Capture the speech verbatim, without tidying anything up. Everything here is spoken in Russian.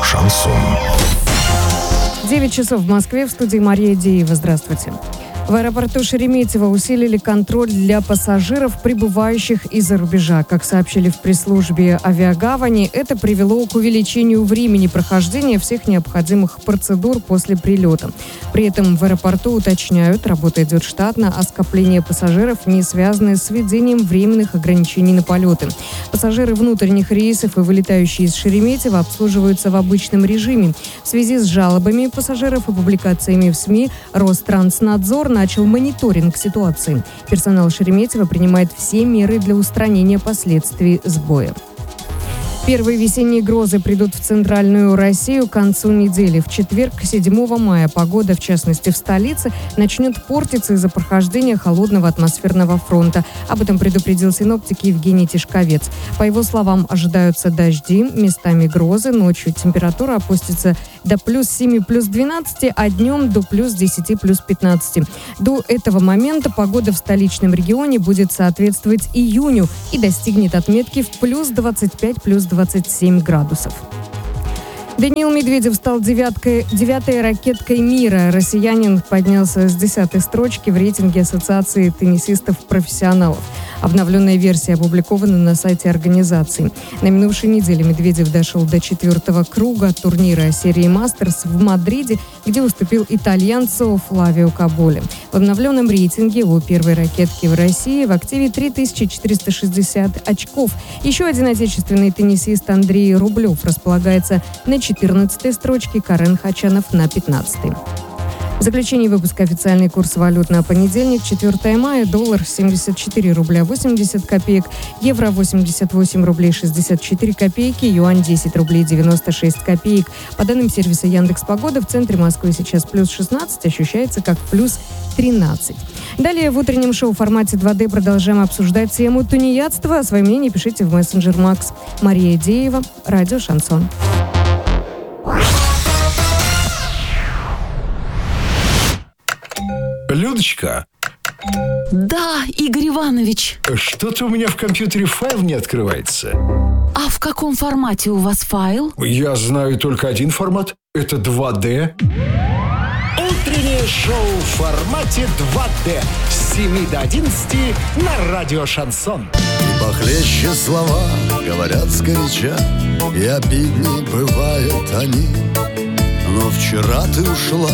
Шансон. девять часов в Москве, в студии Мария Деева. Здравствуйте. В аэропорту Шереметьево усилили контроль для пассажиров, прибывающих из-за рубежа. Как сообщили в пресс-службе авиагавани, это привело к увеличению времени прохождения всех необходимых процедур после прилета. При этом в аэропорту уточняют, работа идет штатно, а скопление пассажиров не связаны с введением временных ограничений на полеты. Пассажиры внутренних рейсов и вылетающие из Шереметьево обслуживаются в обычном режиме. В связи с жалобами пассажиров и публикациями в СМИ Ространснадзор начал мониторинг ситуации. Персонал Шереметьево принимает все меры для устранения последствий сбоя. Первые весенние грозы придут в центральную Россию к концу недели. В четверг, седьмого мая, погода, в частности в столице, начнет портиться из-за прохождения холодного атмосферного фронта. Об этом предупредил синоптик Евгений Тишковец. По его словам, ожидаются дожди, местами грозы, ночью температура опустится до плюс семи, плюс двенадцати, а днем до плюс десяти, плюс пятнадцати. До этого момента погода в столичном регионе будет соответствовать июню и достигнет отметки в плюс двадцать пять, плюс двадцать семь градусов. Даниил Медведев стал девяткой, девятой ракеткой мира. Россиянин поднялся с десятой строчки в рейтинге Ассоциации теннисистов-профессионалов. Обновленная версия опубликована на сайте организации. На минувшей неделе Медведев дошел до четвертого круга турнира серии «Мастерс» в Мадриде, где выступил итальянцу Флавио Каболе. В обновленном рейтинге у первой ракетки в России в активе три тысячи четыреста шестьдесят очков. Еще один отечественный теннисист Андрей Рублев располагается на четырнадцатой строчке, Карен Хачанов на пятнадцатой. В заключении выпуска официальный курс валют на понедельник, четвертого мая. Доллар семьдесят четыре рубля восемьдесят копеек, евро восемьдесят восемь рублей шестьдесят четыре копейки, юань десять рублей девяносто шесть копеек. По данным сервиса Яндекс.Погода, в центре Москвы сейчас плюс шестнадцать, ощущается как плюс тринадцать. Далее в утреннем шоу в формате два дэ продолжаем обсуждать тему тунеядства. Свое мнение пишите в мессенджер Макс. Мария Деева, радио Шансон. Людочка. Да, Игорь Иванович. Что-то у меня в компьютере файл не открывается. А в каком формате у вас файл? Я знаю только один формат. Это два дэ. Утреннее шоу в формате два дэ с семи до одиннадцати на радио Шансон. И похлеще слова говорят сгоряча, и обидней бывают они. Но вчера ты ушла,